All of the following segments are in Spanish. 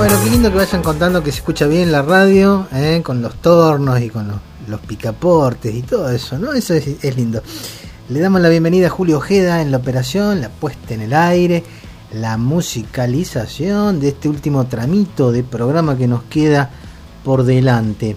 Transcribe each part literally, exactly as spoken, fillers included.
Bueno, qué lindo que vayan contando que se escucha bien la radio, ¿eh? Con los tornos y con los, los picaportes y todo eso, ¿no? Eso es, es lindo. Le damos la bienvenida a Julio Ojeda en la operación, la puesta en el aire, la musicalización de este último tramito de programa que nos queda por delante.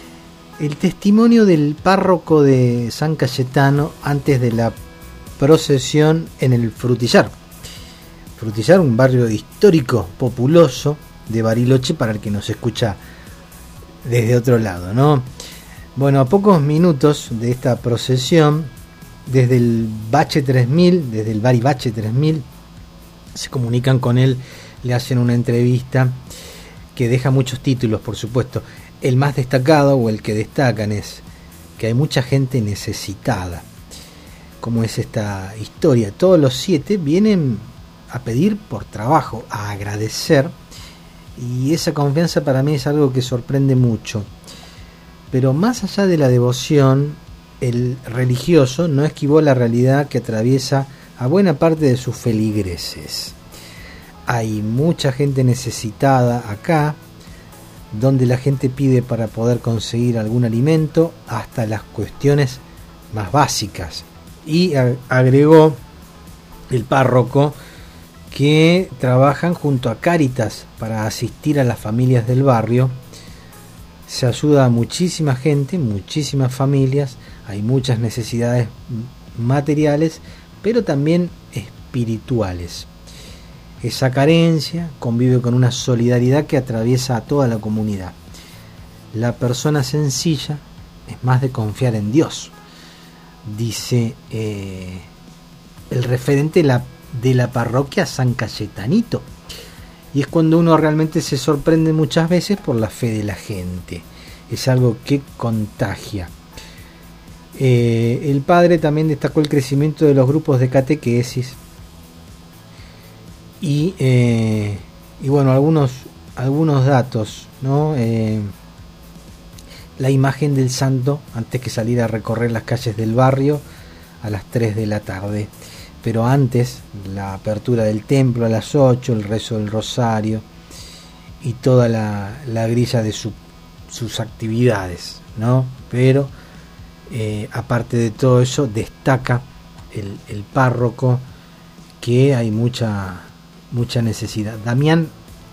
El testimonio del párroco de San Cayetano antes de la procesión en el Frutillar. Frutillar, un barrio histórico, populoso de Bariloche para el que nos escucha desde otro lado, ¿no? Bueno, a pocos minutos de esta procesión, desde el Bache tres mil, desde el Bari Bache tres mil, se comunican con él, le hacen una entrevista que deja muchos títulos, por supuesto. El más destacado, o el que destacan, es que hay mucha gente necesitada. ¿Cómo es esta historia? Todos los siete vienen a pedir por trabajo, a agradecer, y esa confianza para mí es algo que sorprende mucho. Pero más allá de la devoción, el religioso no esquivó la realidad que atraviesa a buena parte de sus feligreses. Hay mucha gente necesitada acá, donde la gente pide para poder conseguir algún alimento, hasta las cuestiones más básicas. Y agregó el párroco que trabajan junto a Cáritas para asistir a las familias del barrio. Se ayuda a muchísima gente, muchísimas familias, hay muchas necesidades materiales, pero también espirituales. Esa carencia convive con una solidaridad que atraviesa a toda la comunidad. La persona sencilla es más de confiar en Dios, dice eh, el referente de la de la parroquia San Cayetanito, y es cuando uno realmente se sorprende muchas veces por la fe de la gente. Es algo que contagia. Eh, el padre también destacó el crecimiento de los grupos de catequesis y, eh, y bueno, algunos, algunos datos, ¿no? Eh, la imagen del santo antes que salir a recorrer las calles del barrio a las tres de la tarde. Pero antes, la apertura del templo a las ocho, el rezo del rosario y toda la, la grilla de su, sus actividades, ¿no? Pero eh, aparte de todo eso, destaca el, el párroco que hay mucha, mucha necesidad. Damián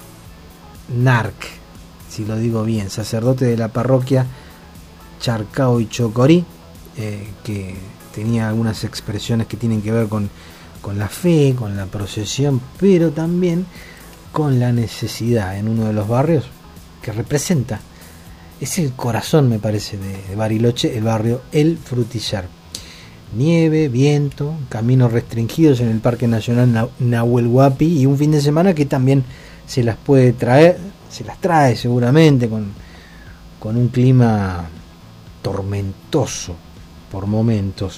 Narc, si lo digo bien, sacerdote de la parroquia Charcao y Chocorí, eh, que tenía algunas expresiones que tienen que ver con, con la fe, con la procesión, pero también con la necesidad en uno de los barrios que representa. Es el corazón, me parece, de, de Bariloche, el barrio El Frutillar. Nieve, viento, caminos restringidos en el Parque Nacional Nahuel Huapi y un fin de semana que también se las puede traer, se las trae seguramente con, con un clima tormentoso por momentos.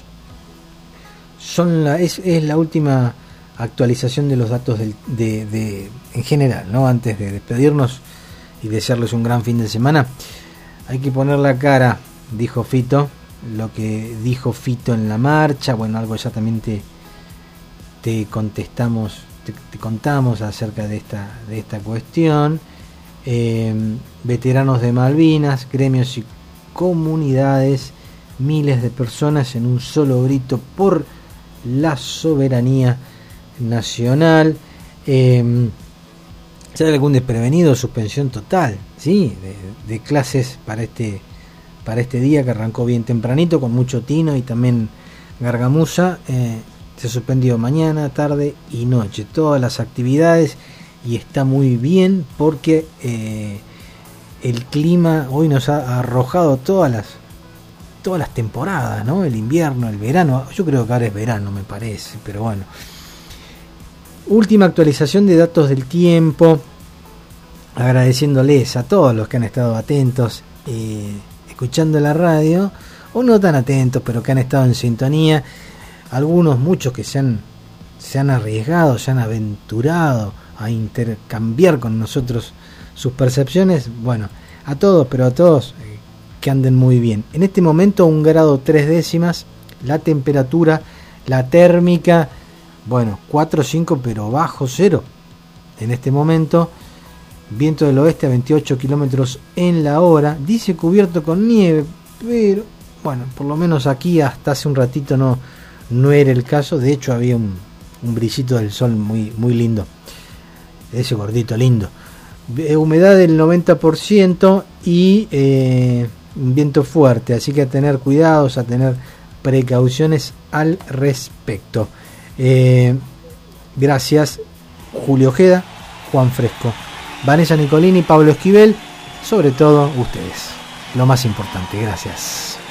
Son la, es, es la última actualización de los datos del, de, de, en general, ¿no? Antes de despedirnos y desearles un gran fin de semana, hay que poner la cara, dijo Fito, lo que dijo Fito en la marcha. Bueno, algo ya también te, te contestamos, te, te contamos acerca de esta, de esta cuestión. Eh, veteranos de Malvinas, gremios y comunidades, miles de personas en un solo grito por la soberanía nacional. Eh, ¿Se hay algún desprevenido? Suspensión total, sí, de, de clases para este para este día que arrancó bien tempranito con mucho tino y también gargamusa. Eh, se suspendió mañana, tarde y noche todas las actividades, y está muy bien porque eh, el clima hoy nos ha arrojado todas las todas las temporadas, ¿no? El invierno, el verano, yo creo que ahora es verano, me parece, pero bueno. Última actualización de datos del tiempo, agradeciéndoles a todos los que han estado atentos, eh, escuchando la radio, o no tan atentos, pero que han estado en sintonía. Algunos, muchos que se han, se han arriesgado, se han aventurado a intercambiar con nosotros sus percepciones. Bueno, a todos, pero a todos, eh, que anden muy bien. En este momento un grado tres décimas, la temperatura, la térmica, bueno, cuatro o cinco, pero bajo cero en este momento. viento del oeste a veintiocho kilómetros en la hora, dice cubierto con nieve, pero bueno, por lo menos aquí hasta hace un ratito no, no era el caso. De hecho había un, un brillito del sol muy, muy lindo, ese gordito lindo. Humedad del noventa por ciento y eh, un viento fuerte, así que a tener cuidados, a tener precauciones al respecto. Eh, gracias Julio Ojeda, Juan Fresco, Vanessa Nicolini, Pablo Esquivel, sobre todo ustedes, lo más importante. Gracias.